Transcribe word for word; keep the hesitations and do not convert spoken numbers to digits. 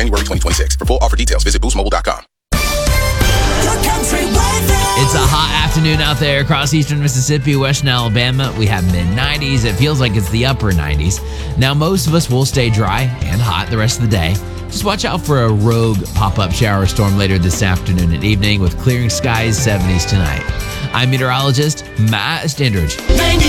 January twenty twenty-six. For full offer details, visit boost mobile dot com. It's a hot afternoon out there across eastern Mississippi, western Alabama. We have mid nineties. It feels like it's the upper nineties. Now, most of us will stay dry and hot the rest of the day. Just watch out for a rogue pop-up shower storm later this afternoon and evening with clearing skies, seventies tonight. I'm meteorologist Matt Standridge.